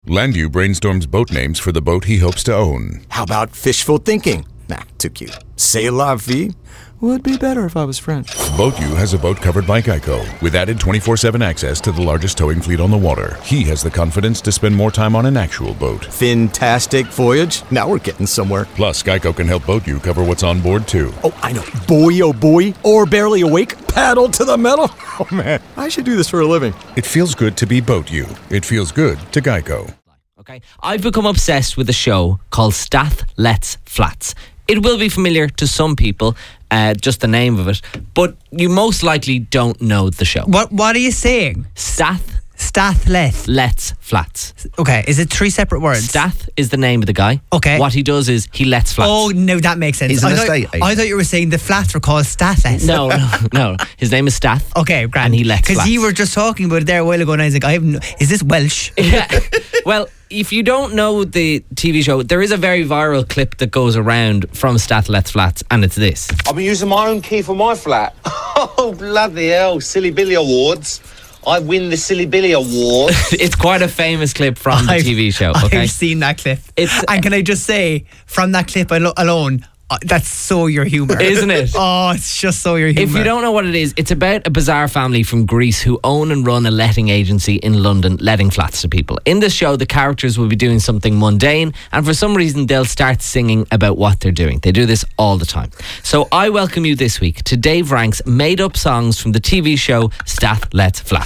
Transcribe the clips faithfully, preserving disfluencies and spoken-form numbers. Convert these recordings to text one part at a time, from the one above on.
Landu brainstorms boat names for the boat he hopes to own. How about fishful thinking? Nah, too cute. C'est la vie? Would be better if I was French. BoatU has a boat covered by Geico, with added twenty-four seven access to the largest towing fleet on the water. He has the confidence to spend more time on an actual boat. Fantastic voyage. Now we're getting somewhere. Plus, Geico can help BoatU cover what's on board, too. Oh, I know. Boy, oh boy. Or barely awake. Paddle to the metal. Oh, man. I should do this for a living. It feels good to be BoatU. It feels good to Geico. Okay, I've become obsessed with a show called Stath Lets Flats. It will be familiar to some people, uh, just the name of it, but you most likely don't know the show. What What are you saying? Stath Stathlet. Lets Flats. Okay, is it three separate words? Stath is the name of the guy. Okay. What he does is he lets flats. Oh, no, that makes sense. He's an I, thought, estate agent. I thought you were saying the flats were called Stathlet. No, no, no. His name is Stath. Okay, grand. And he lets Because flats. you were just talking about it there a while ago and I was like, I have no, is this Welsh? Yeah. Well, if you don't know the T V show, there is a very viral clip that goes around from Stath Lets Flats, and it's this. I've been using my own key for my flat. Oh, bloody hell. Silly Billy Awards. I win the Silly Billy Award. It's quite a famous clip from the I've- T V show, okay? I've seen that clip. It's- and can I just say, from that clip alo- alone, uh, that's so your humour. Isn't it? Oh, it's just so your humour. If you don't know what it is, it's about a bizarre family from Greece who own and run a letting agency in London, letting flats to people. In this show, the characters will be doing something mundane, and for some reason, they'll start singing about what they're doing. They do this all the time. So I welcome you this week to Dave Rank's made-up songs from the T V show Stath Lets Flats.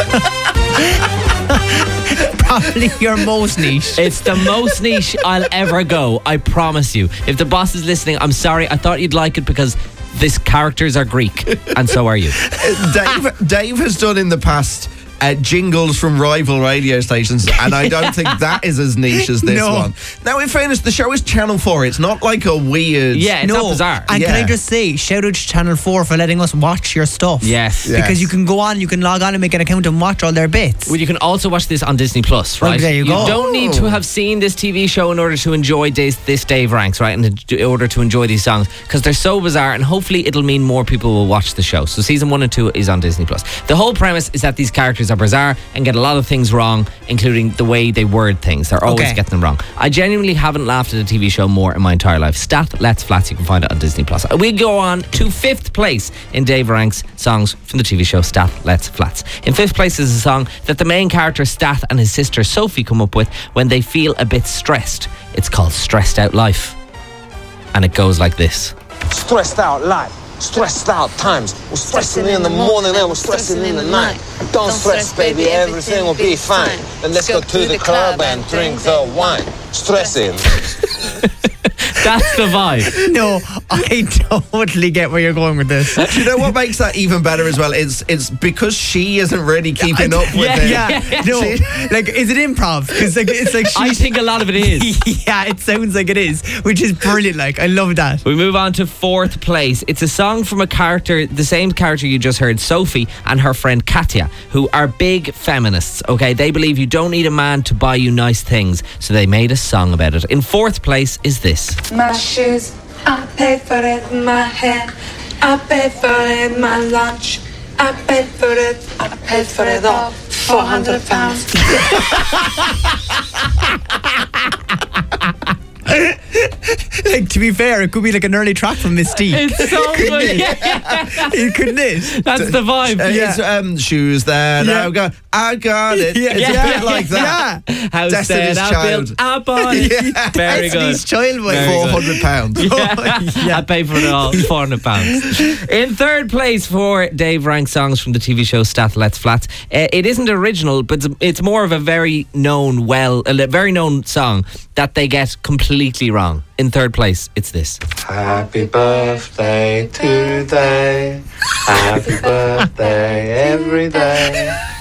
Probably your most niche. It's the most niche I'll ever go, I promise you. If the boss is listening, I'm sorry. I thought you'd like it because these characters are Greek, and so are you. Dave, Dave has done in the past uh, jingles from rival radio stations, and I don't think that is as niche as this No. one. Now, in fairness, the show is Channel four. It's not like a weird... Yeah, it's no, not bizarre. And can Yeah. I just say, shout out to Channel four for letting us watch your stuff. Yes. Yeah. Because Yes. you can go on, you can log on and make an account and watch all their bits. Well, you can also watch this on Disney Plus, right? Oh, there you go. don't need to have seen this T V show in order to enjoy this, this Dave Ranks, right? And in order to enjoy these songs, because they're so bizarre, and hopefully it'll mean more people will watch the show. So season one and two is on Disney Plus. The whole premise is that these characters are bizarre and get a lot of things wrong, including the way they word things. They're always Okay. getting them wrong. I genuinely haven't laughed at a T V show more in my entire life. Stath Lets Flats, you can find it on Disney Plus. We go on to fifth place in Dave Rank's songs from the T V show Stath Lets Flats. In fifth place is a song that the main character Stath and his sister Sophie come up with when they feel a bit stressed. It's called Stressed Out Life. And it goes like this. Stressed out life. Stressed out times. We're stressing in the morning and we're stressing in the night. Don't stress, baby, everything will be fine. Then let's go to the club and drink the wine. Stressing. That's the vibe. No, I totally get where you're going with this. Do you know what makes that even better as well? It's it's because she isn't really keeping up with Yeah, it. Yeah, no, like, is it improv? Because like, it's like I she's... think a lot of it is. Yeah, it sounds like it is, which is brilliant. Like, I love that. We move on to fourth place. It's a song from a character, the same character you just heard, Sophie, and her friend Katya, who are big feminists, okay? They believe you don't need a man to buy you nice things, so they made a song about it. In fourth place is this. My shoes, I pay for it, my hair, I pay for it, my lunch, I paid for it, I paid for it all, four hundred pounds. Like, to be fair, it could be like an early track from Mystique. It's so good. It couldn't it? That's the vibe. Uh, It's um, shoes there. Now go. I got it. Yeah. It's Yeah. a bit like that. Yeah. House Destiny's said I Child. built a body. Yeah. Very good. Destiny's Child was Very Four good. hundred pounds. Yeah. I pay for it all, four hundred pounds. In third place for Dave Rank songs from the T V show Stath Lets Flats, uh, it isn't original, but it's, it's more of a very known, well, a very known song that they get completely wrong. In third place, it's this. Happy birthday today. Happy birthday every day.